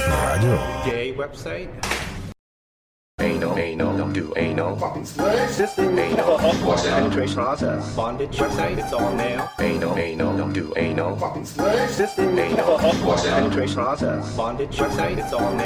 Radio. Gay website. Anal, do anal. System. Anal. What's that? Penetration process. Bondage website. It's all male. Anal, do anal. System. Anal. What's that? Penetration process. Bondage website. It's all male.